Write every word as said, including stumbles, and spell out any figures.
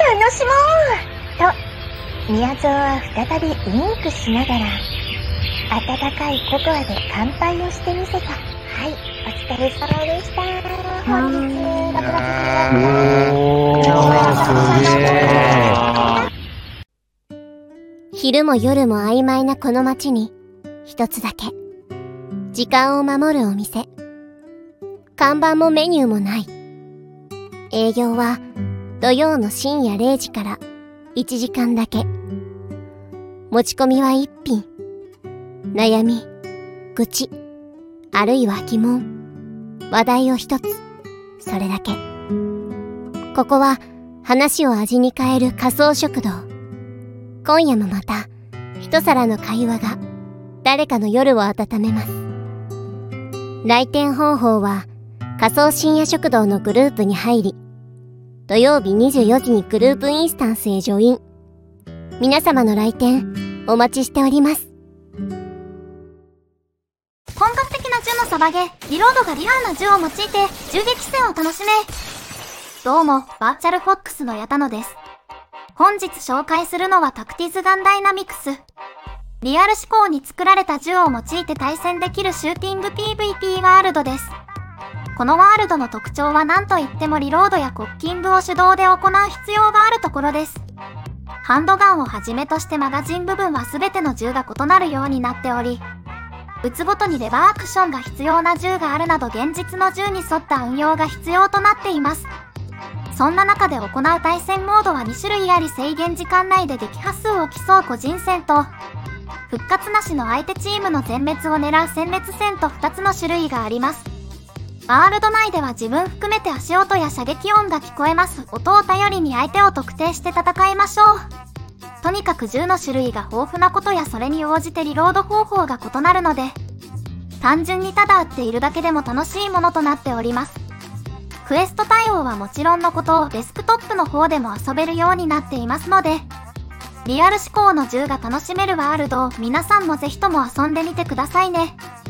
楽しもうと、宮蔵は再びウインクしながら、温かいココアで乾杯をしてみせた。はい、お疲れ様でした。本日、ラブラブ昼も夜も曖昧なこの街に、一つだけ、時間を守るお店。看板もメニューもない。営業は土曜の深夜れいじからいちじかんだけ。持ち込みはいっぴん。悩み、愚痴、あるいは疑問、話題を一つ、それだけ。ここは話を味に変える仮想食堂。今夜もまた一皿の会話が誰かの夜を温めます。来店方法は仮想深夜食堂のグループに入り、土曜日にじゅうよじにグループインスタンスへジョイン。皆様の来店お待ちしております。 本格的な銃のサバゲ、リロードがリアルな銃を用いて銃撃戦を楽しめ。どうも、バーチャルフォックスの矢田野です。本日紹介するのはタクティズガンダイナミクス。リアル思考に作られた銃を用いて対戦できるシューティング ピーブイピー ワールドです。このワールドの特徴は何といってもリロードやコッキングを手動で行う必要があるところです。ハンドガンをはじめとしてマガジン部分は全ての銃が異なるようになっており、撃つごとにレバーアクションが必要な銃があるなど現実の銃に沿った運用が必要となっています。そんな中で行う対戦モードはにしゅるいあり、制限時間内で撃破数を競う個人戦と、復活なしの相手チームの全滅を狙う殲滅戦とふたつの種類があります。ワールド内では自分含めて足音や射撃音が聞こえます。音を頼りに相手を特定して戦いましょう。とにかく銃の種類が豊富なことやそれに応じてリロード方法が異なるので、単純にただ撃っているだけでも楽しいものとなっております。クエスト対応はもちろんのことをデスクトップの方でも遊べるようになっていますので、リアル思考の銃が楽しめるワールドを皆さんもぜひとも遊んでみてくださいね。